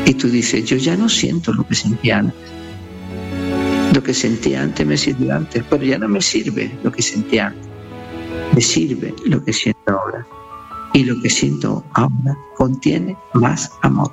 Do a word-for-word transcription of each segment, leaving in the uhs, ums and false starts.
Y tú dices, yo ya no siento lo que sentía antes. Lo que sentía antes me sirvió antes, pero ya no me sirve lo que sentía antes. Me sirve lo que siento ahora. Y lo que siento ahora contiene más amor.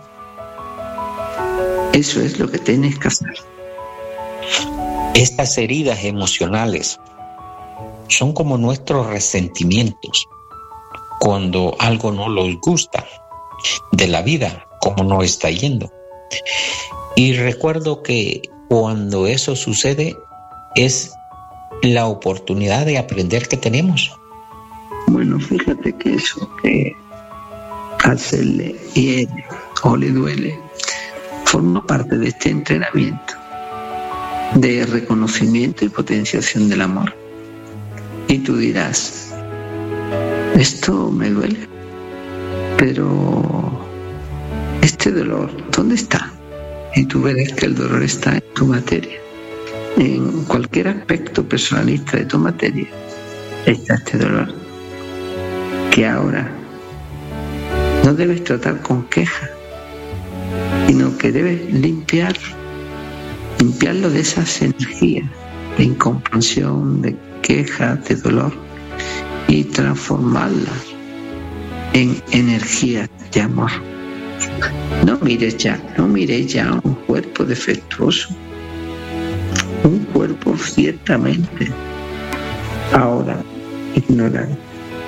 Eso es lo que tienes que hacer. Estas heridas emocionales son como nuestros resentimientos cuando algo no nos gusta de la vida, como no está yendo. Y recuerdo que cuando eso sucede es la oportunidad de aprender que tenemos. Bueno, fíjate que eso que hacerle hiere o le duele forma parte de este entrenamiento de reconocimiento y potenciación del amor. Y tú dirás, esto me duele, pero este dolor, ¿dónde está? Y tú verás que el dolor está en tu materia. En cualquier aspecto personalista de tu materia está este dolor, que ahora no debes tratar con queja, sino que debes limpiar, limpiarlo de esas energías de incomprensión, de queja, de dolor, y transformarlas en energías de amor. No mires ya, no mires ya un cuerpo defectuoso, un cuerpo ciertamente ahora ignorante.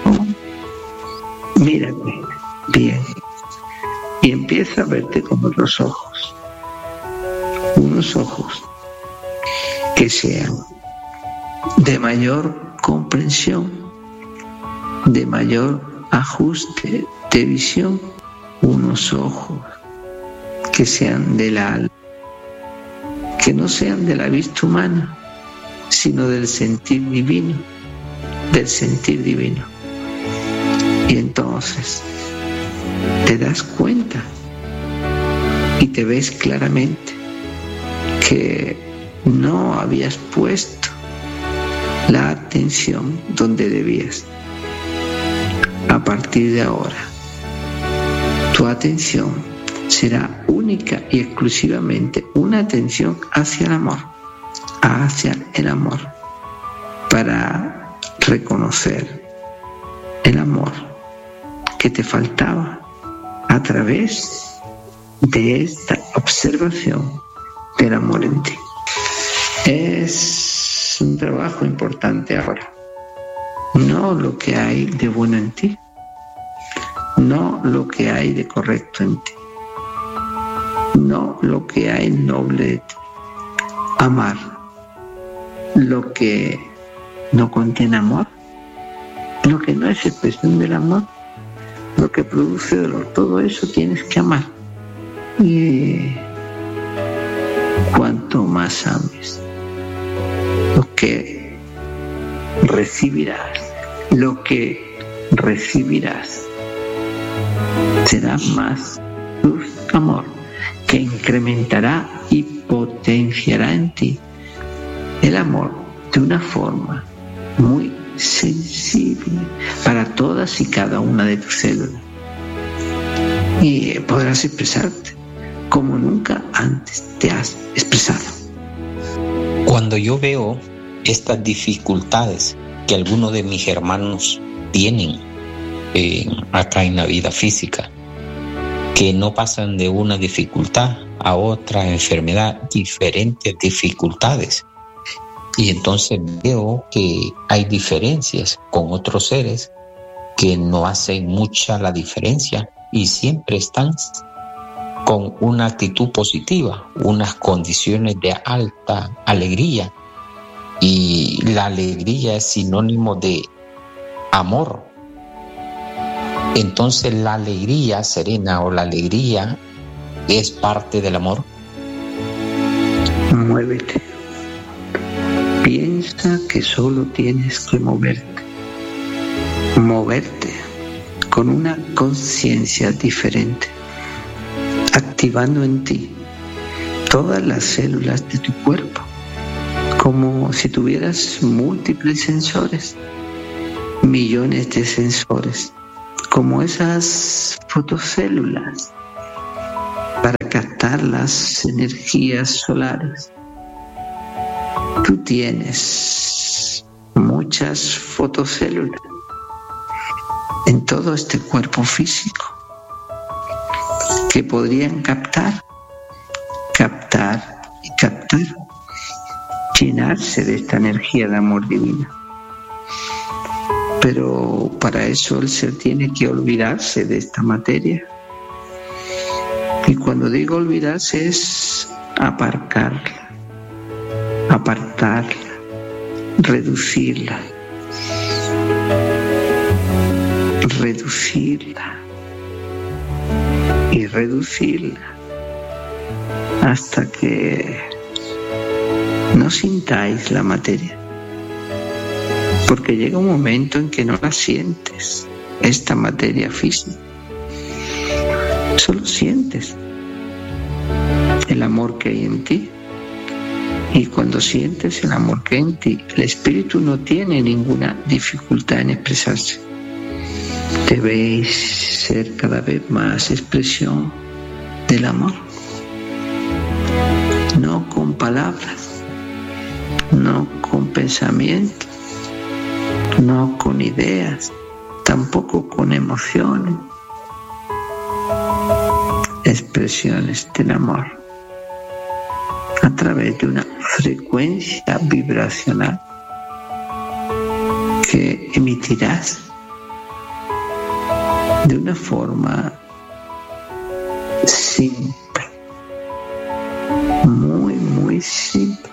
Mírate bien y empieza a verte con otros ojos, unos ojos que sean de mayor comprensión, de mayor ajuste de visión, unos ojos que sean del alma, que no sean de la vista humana, sino del sentir divino, del sentir divino. Y entonces te das cuenta y te ves claramente que no habías puesto la atención donde debías. A partir de ahora, tu atención será única y exclusivamente una atención hacia el amor, hacia el amor, para reconocer el amor que te faltaba a través de esta observación del amor en ti. Es un trabajo importante ahora. No lo que hay de bueno en ti, no lo que hay de correcto en ti, no lo que hay noble de ti. Amar lo que no contiene amor, lo que no es expresión del amor, lo que produce dolor, todo eso tienes que amar. Y cuanto más ames, lo que recibirás, lo que recibirás será más luz, amor, que incrementará y potenciará en ti el amor de una forma muy sensible para todas y cada una de tus células. Y podrás expresarte como nunca antes te has expresado. Cuando yo veo estas dificultades que algunos de mis hermanos tienen eh, acá en la vida física, que no pasan de una dificultad a otra enfermedad, diferentes dificultades, y entonces veo que hay diferencias con otros seres que no hacen mucha la diferencia y siempre están con una actitud positiva, unas condiciones de alta alegría, y la alegría es sinónimo de amor. Entonces la alegría serena o la alegría es parte del amor. Muévete. Piensa que solo tienes que moverte. Moverte con una conciencia diferente, activando en ti todas las células de tu cuerpo, como si tuvieras múltiples sensores, millones de sensores, como esas fotocélulas, para que captar las energías solares. Tú tienes muchas fotocélulas en todo este cuerpo físico que podrían captar, captar y captar, llenarse de esta energía de amor divina. Pero para eso el ser tiene que olvidarse de esta materia. Y cuando digo olvidarse es aparcarla, apartarla, reducirla, reducirla y reducirla hasta que no sintáis la materia. Porque llega un momento en que no la sientes, esta materia física. Solo sientes el amor que hay en ti. Y cuando sientes el amor que hay en ti, el espíritu no tiene ninguna dificultad en expresarse. Debéis ser cada vez más expresión del amor. No con palabras, no con pensamientos, no con ideas, tampoco con emociones. Expresiones del amor a través de una frecuencia vibracional que emitirás de una forma simple, muy muy simple.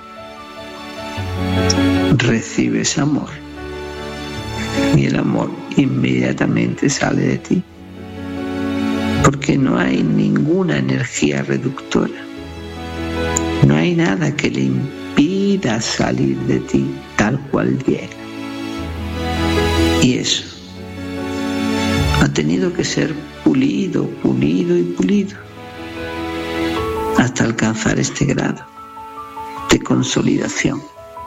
Recibes amor y el amor inmediatamente sale de ti, porque no hay ninguna energía reductora, no hay nada que le impida salir de ti tal cual llega. Y eso ha tenido que ser pulido, pulido y pulido hasta alcanzar este grado de consolidación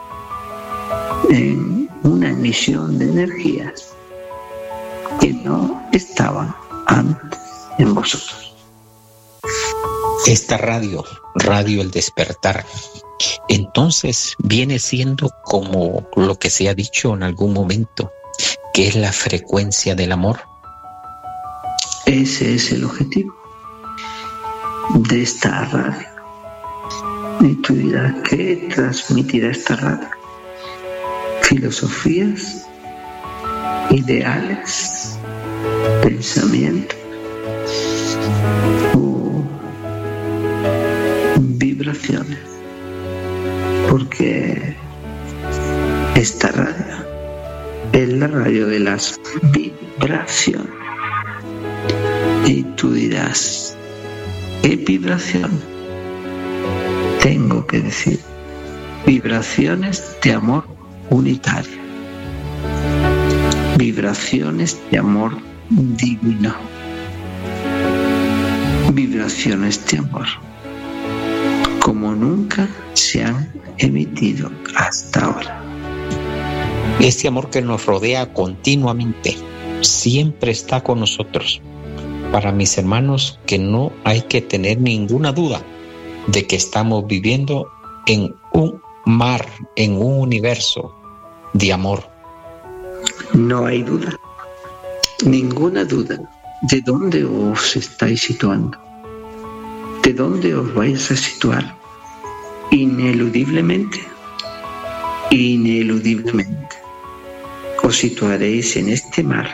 en una emisión de energías que no estaban antes en vosotros. Esta radio, Radio El Despertar, entonces viene siendo como lo que se ha dicho en algún momento, que es la frecuencia del amor. Ese es el objetivo de esta radio. Y tú dirás, ¿qué transmitirá esta radio? Filosofías, ideales, pensamientos o vibraciones, porque esta radio es la radio de las vibraciones. Y tú dirás, ¿qué vibración? Tengo que decir, vibraciones de amor unitario, vibraciones de amor divino, vibraciones de amor como nunca se han emitido hasta ahora. Este amor que nos rodea continuamente siempre está con nosotros. Para mis hermanos, que no hay que tener ninguna duda de que estamos viviendo en un mar, en un universo de amor. No hay duda, ninguna duda de dónde os estáis situando, de dónde os vais a situar, ineludiblemente, ineludiblemente. Os situaréis en este mar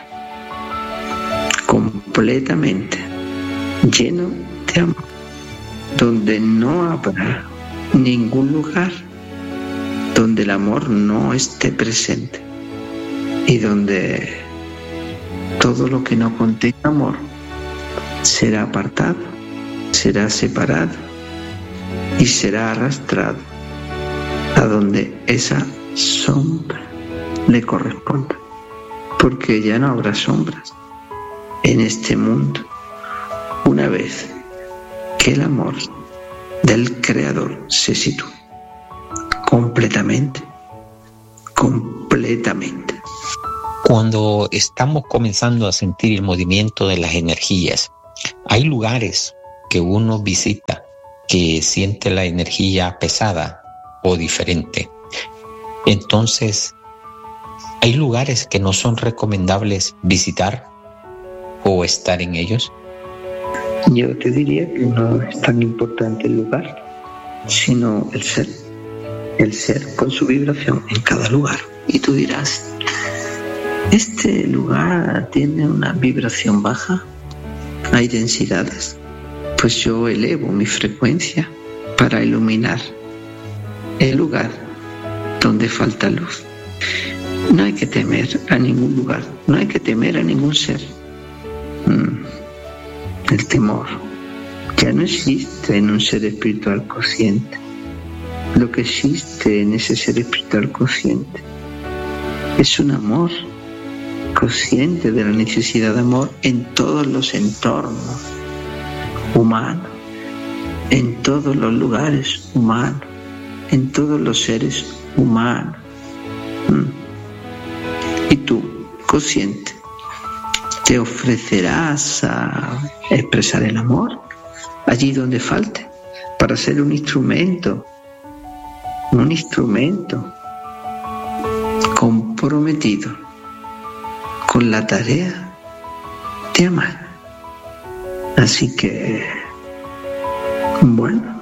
completamente lleno de amor, donde no habrá ningún lugar donde el amor no esté presente y donde todo lo que no contenga amor será apartado, será separado y será arrastrado a donde esa sombra le corresponda, porque ya no habrá sombras en este mundo una vez que el amor del Creador se sitúe completamente, completamente. Cuando estamos comenzando a sentir el movimiento de las energías, hay lugares que uno visita, que siente la energía pesada o diferente. Entonces, ¿hay lugares que no son recomendables visitar o estar en ellos? Yo te diría que no es tan importante el lugar, sino el ser. El ser con su vibración en cada lugar. Y tú dirás, ¿este lugar tiene una vibración baja? ¿Hay densidades? Pues yo elevo mi frecuencia para iluminar el lugar donde falta luz. No hay que temer a ningún lugar, no hay que temer a ningún ser. Mm. El temor ya no existe en un ser espiritual consciente. Lo que existe en ese ser espiritual consciente es un amor consciente de la necesidad de amor en todos los entornos humanos, en todos los lugares humanos, en todos los seres humanos. Y tú, consciente, te ofrecerás a expresar el amor allí donde falte, para ser un instrumento, un instrumento comprometido con la tarea de amar. Así que, bueno,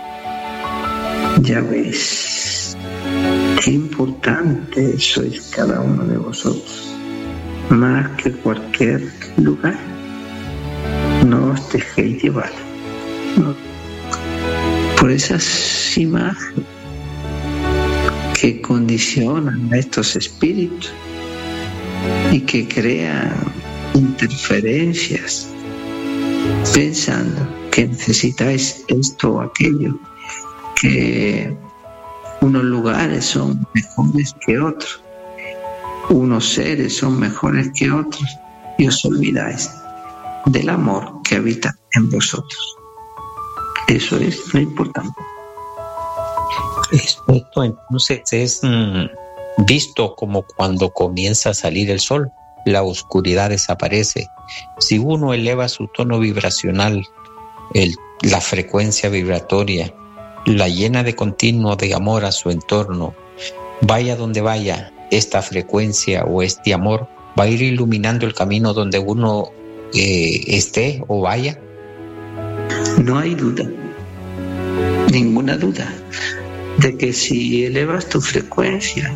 ya ves qué importante sois cada uno de vosotros, más que cualquier lugar. No os dejéis llevar, no, por esas imágenes que condicionan a estos espíritus y que crean interferencias pensando que necesitáis esto o aquello, que unos lugares son mejores que otros, unos seres son mejores que otros, y os olvidáis del amor que habita en vosotros. Eso es lo importante. Esto entonces es mm, visto como cuando comienza a salir el sol, la oscuridad desaparece. Si uno eleva su tono vibracional, el, la frecuencia vibratoria, la llena de continuo de amor a su entorno, vaya donde vaya, esta frecuencia o este amor va a ir iluminando el camino donde uno eh, esté o vaya. No hay duda, ninguna duda, de que si elevas tu frecuencia,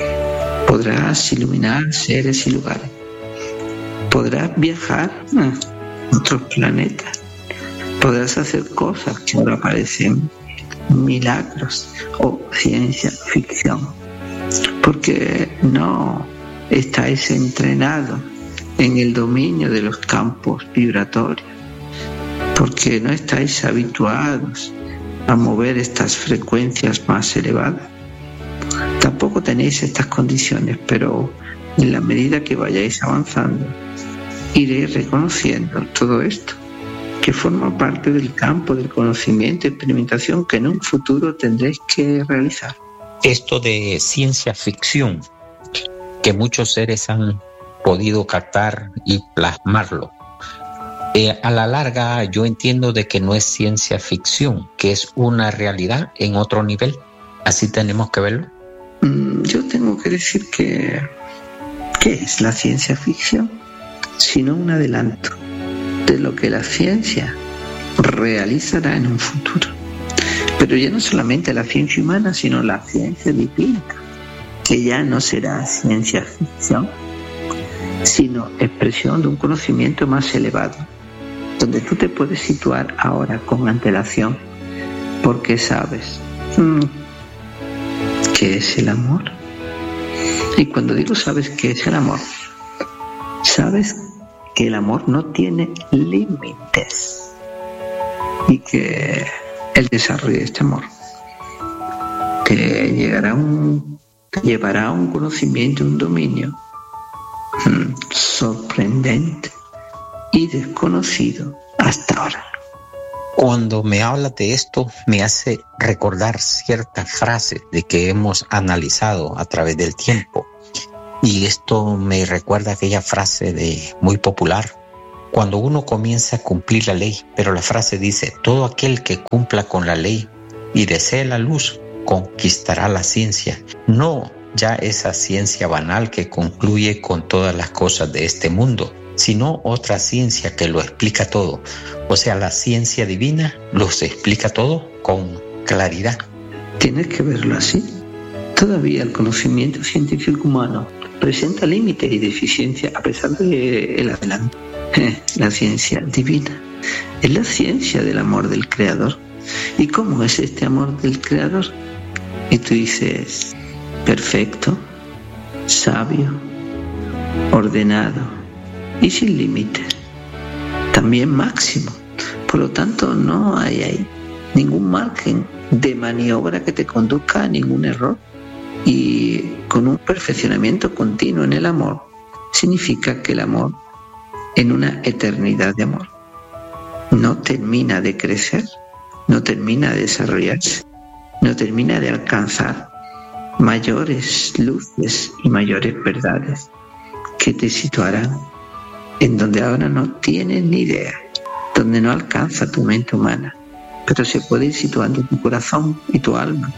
podrás iluminar seres y lugares, podrás viajar a otros planetas, podrás hacer cosas que ahora parecen milagros o ciencia ficción, porque no estáis entrenados en el dominio de los campos vibratorios, porque no estáis habituados a mover estas frecuencias más elevadas. Tampoco tenéis estas condiciones, pero en la medida que vayáis avanzando, iréis reconociendo todo esto, que forma parte del campo del conocimiento y experimentación que en un futuro tendréis que realizar. Esto de ciencia ficción, que muchos seres han podido captar y plasmarlo, Eh, a la larga yo entiendo de que no es ciencia ficción, que es una realidad en otro nivel. ¿Así tenemos que verlo? Mm, yo tengo que decir que ¿qué es la ciencia ficción? Sino un adelanto de lo que la ciencia realizará en un futuro. Pero ya no solamente la ciencia humana, sino la ciencia divina, que ya no será ciencia ficción, sino expresión de un conocimiento más elevado, donde tú te puedes situar ahora con antelación, porque sabes mmm, qué es el amor. Y cuando digo sabes qué es el amor, sabes que el amor no tiene límites y que el desarrollo de este amor te llegará un, te llevará a un conocimiento, un dominio mmm, sorprendente y desconocido hasta ahora. Cuando me hablas de esto, me hace recordar ciertas frases de que hemos analizado a través del tiempo. Y esto me recuerda aquella frase de muy popular cuando uno comienza a cumplir la ley, pero la frase dice, todo aquel que cumpla con la ley y desee la luz, conquistará la ciencia. No ya esa ciencia banal que concluye con todas las cosas de este mundo, sino otra ciencia que lo explica todo. O sea, la ciencia divina los explica todo con claridad. Tienes que verlo así. Todavía el conocimiento científico humano presenta límites y deficiencias a pesar del adelanto. La ciencia divina es la ciencia del amor del Creador. ¿Y cómo es este amor del Creador? Y tú dices, perfecto, sabio, ordenado y sin límites. También máximo. Por lo tanto, no hay ahí ningún margen de maniobra que te conduzca a ningún error. Y con un perfeccionamiento continuo en el amor, significa que el amor, en una eternidad de amor, no termina de crecer, no termina de desarrollarse, no termina de alcanzar mayores luces y mayores verdades que te situarán en donde ahora no tienes ni idea, donde no alcanza tu mente humana, pero se puede ir situando tu corazón y tu alma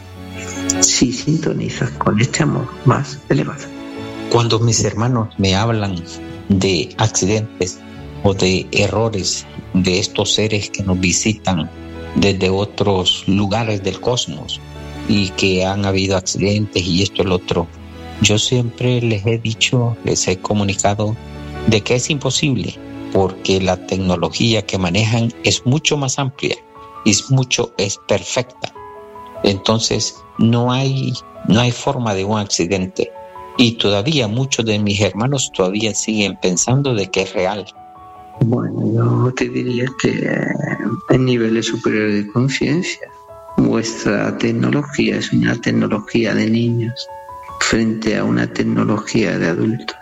si sintonizas con este amor más elevado. Cuando mis hermanos me hablan de accidentes o de errores de estos seres que nos visitan desde otros lugares del cosmos y que han habido accidentes y esto y lo otro, yo siempre les he dicho, les he comunicado de que es imposible, porque la tecnología que manejan es mucho más amplia, es mucho, es perfecta. Entonces no hay, no hay forma de un accidente. Y todavía muchos de mis hermanos todavía siguen pensando de que es real. Bueno, yo te diría que en niveles superiores de conciencia, vuestra tecnología es una tecnología de niños frente a una tecnología de adultos.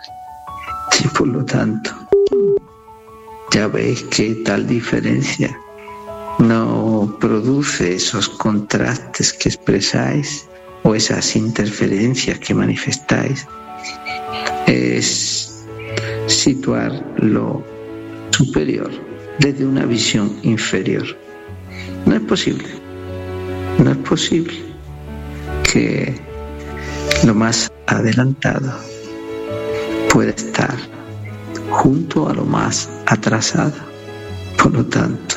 Y por lo tanto, ya veis que tal diferencia no produce esos contrastes que expresáis o esas interferencias que manifestáis. Es situar lo superior desde una visión inferior. No es posible, no es posible que lo más adelantado pueda estar junto a lo más atrasado. Por lo tanto,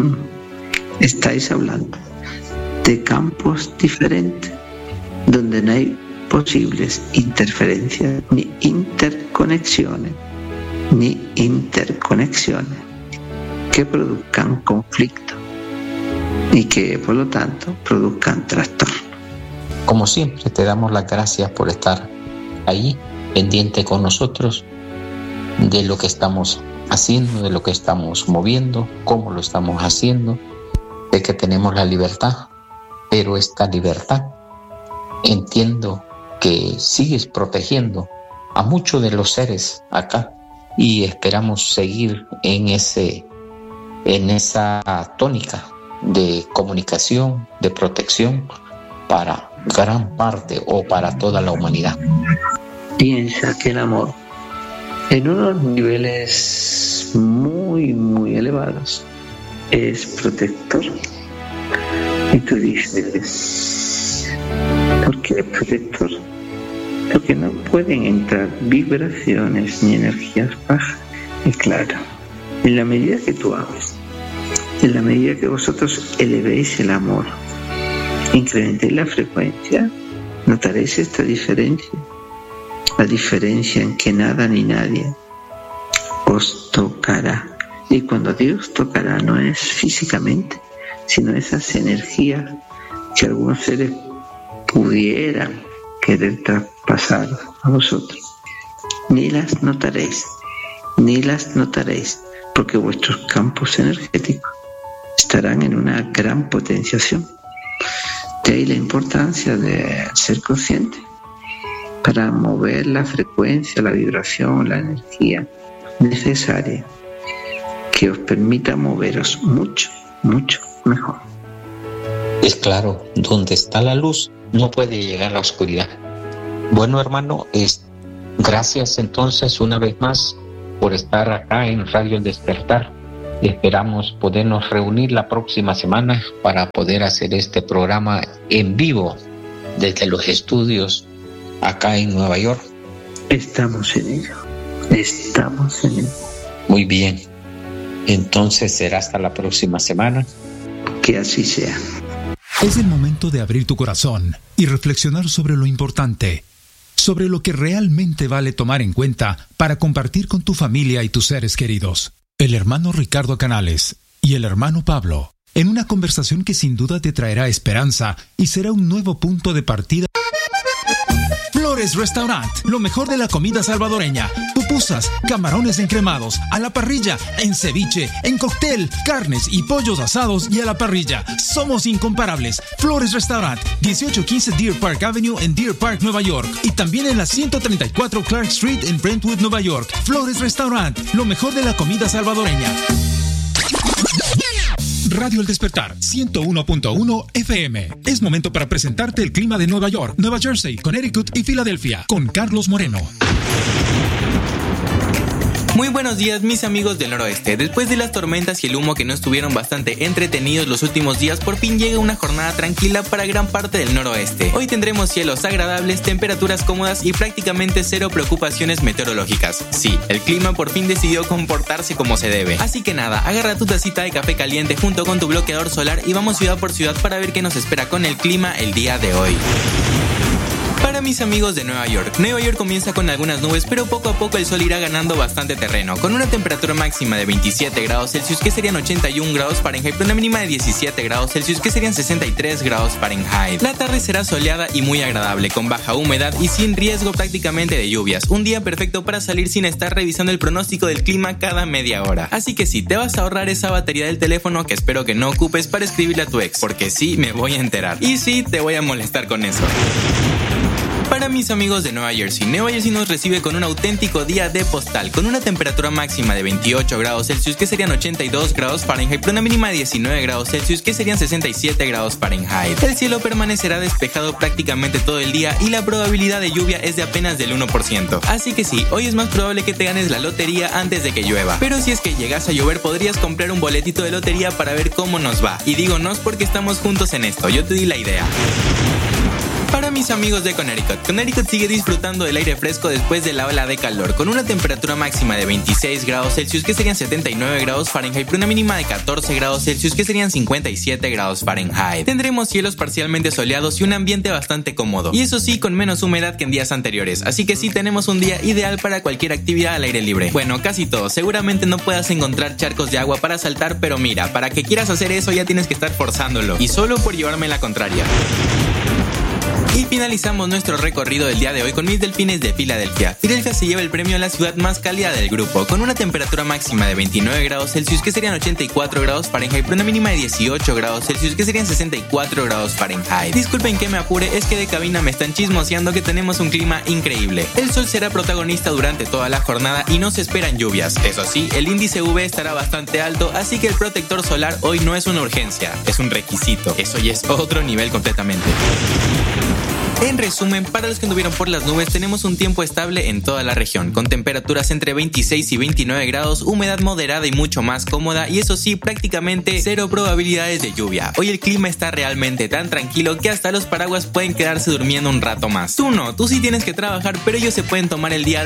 estáis hablando de campos diferentes donde no hay posibles interferencias ni interconexiones ni interconexiones que produzcan conflicto y que por lo tanto produzcan trastorno. Como siempre, te damos las gracias por estar ahí pendiente con nosotros de lo que estamos haciendo, de lo que estamos moviendo, cómo lo estamos haciendo, de que tenemos la libertad, pero esta libertad entiendo que sigues protegiendo a muchos de los seres acá y esperamos seguir en ese, en esa tónica de comunicación, de protección para gran parte o para toda la humanidad. Piensa que el amor en unos niveles muy, muy elevados es protector. Y tú dices, ¿por qué es protector? Porque no pueden entrar vibraciones ni energías bajas. Y claro, en la medida que tú ames, en la medida que vosotros elevéis el amor, incrementéis la frecuencia, notaréis esta diferencia. La diferencia en que nada ni nadie os tocará. Y cuando Dios tocará no es físicamente, sino esas energías que algunos seres pudieran querer traspasar a vosotros. Ni las notaréis, ni las notaréis, porque vuestros campos energéticos estarán en una gran potenciación. De ahí la importancia de ser consciente para mover la frecuencia, la vibración, la energía necesaria que os permita moveros mucho, mucho mejor. Es claro, donde está la luz no puede llegar la oscuridad. Bueno, hermano, es, gracias entonces una vez más por estar acá en Radio El Despertar. Esperamos podernos reunir la próxima semana para poder hacer este programa en vivo desde los estudios acá en Nueva York. Estamos en ello. Estamos en ello. Muy bien. Entonces será hasta la próxima semana. Que así sea. Es el momento de abrir tu corazón y reflexionar sobre lo importante, sobre lo que realmente vale tomar en cuenta para compartir con tu familia y tus seres queridos. El hermano Ricardo Canales y el hermano Pablo, en una conversación que sin duda te traerá esperanza y será un nuevo punto de partida. Flores Restaurant, lo mejor de la comida salvadoreña. Pupusas, camarones encremados, a la parrilla, en ceviche, en cóctel, carnes y pollos asados y a la parrilla. Somos incomparables. Flores Restaurant, dieciocho quince Deer Park Avenue en Deer Park, Nueva York. Y también en la ciento treinta y cuatro Clark Street en Brentwood, Nueva York. Flores Restaurant, lo mejor de la comida salvadoreña. Radio El Despertar, ciento uno punto uno F M. Es momento para presentarte el clima de Nueva York, Nueva Jersey, Connecticut y Filadelfia, con Carlos Moreno. Muy buenos días, mis amigos del noroeste. Después de las tormentas y el humo que no estuvieron bastante entretenidos los últimos días, por fin llega una jornada tranquila para gran parte del noroeste. Hoy tendremos cielos agradables, temperaturas cómodas y prácticamente cero preocupaciones meteorológicas. Sí, el clima por fin decidió comportarse como se debe. Así que nada, agarra tu tacita de café caliente junto con tu bloqueador solar y vamos ciudad por ciudad para ver qué nos espera con el clima el día de hoy. Para mis amigos de Nueva York, Nueva York comienza con algunas nubes, pero poco a poco el sol irá ganando bastante terreno, con una temperatura máxima de veintisiete grados Celsius, que serían ochenta y un grados Fahrenheit, pero una mínima de diecisiete grados Celsius, que serían sesenta y tres grados Fahrenheit. La tarde será soleada y muy agradable, con baja humedad y sin riesgo prácticamente de lluvias. Un día perfecto para salir sin estar revisando el pronóstico del clima cada media hora. Así que sí, te vas a ahorrar esa batería del teléfono que espero que no ocupes para escribirle a tu ex, porque sí, me voy a enterar. Y sí, te voy a molestar con eso. Para mis amigos de Nueva Jersey, Nueva Jersey nos recibe con un auténtico día de postal, con una temperatura máxima de veintiocho grados Celsius, que serían ochenta y dos grados Fahrenheit, pero una mínima de diecinueve grados Celsius, que serían sesenta y siete grados Fahrenheit. El cielo permanecerá despejado prácticamente todo el día y la probabilidad de lluvia es de apenas del uno por ciento. Así que sí, hoy es más probable que te ganes la lotería antes de que llueva. Pero si es que llegas a llover, podrías comprar un boletito de lotería para ver cómo nos va. Y digo nos porque estamos juntos en esto, yo te di la idea. Para mis amigos de Connecticut, Connecticut sigue disfrutando del aire fresco después de la ola de calor, con una temperatura máxima de veintiséis grados Celsius, que serían setenta y nueve grados Fahrenheit, pero una mínima de catorce grados Celsius, que serían cincuenta y siete grados Fahrenheit. Tendremos cielos parcialmente soleados y un ambiente bastante cómodo, y eso sí, con menos humedad que en días anteriores, así que sí tenemos un día ideal para cualquier actividad al aire libre. Bueno, casi todo, seguramente no puedas encontrar charcos de agua para saltar, pero mira, para que quieras hacer eso ya tienes que estar forzándolo, y solo por llevarme la contraria. Y finalizamos nuestro recorrido del día de hoy con mis delfines de Filadelfia. Filadelfia se lleva el premio a la ciudad más cálida del grupo, con una temperatura máxima de veintinueve grados Celsius, que serían ochenta y cuatro grados Fahrenheit, pero una mínima de dieciocho grados Celsius, que serían sesenta y cuatro grados Fahrenheit. Disculpen que me apure, es que de cabina me están chismoseando que tenemos un clima increíble. El sol será protagonista durante toda la jornada y no se esperan lluvias. Eso sí, el índice U V estará bastante alto, así que el protector solar hoy no es una urgencia, es un requisito. Eso ya es otro nivel completamente. En resumen, para los que anduvieron por las nubes, tenemos un tiempo estable en toda la región, con temperaturas entre veintiséis y veintinueve grados, humedad moderada y mucho más cómoda, y eso sí, prácticamente cero probabilidades de lluvia. Hoy el clima está realmente tan tranquilo que hasta los paraguas pueden quedarse durmiendo un rato más. Tú no, tú sí tienes que trabajar, pero ellos se pueden tomar el día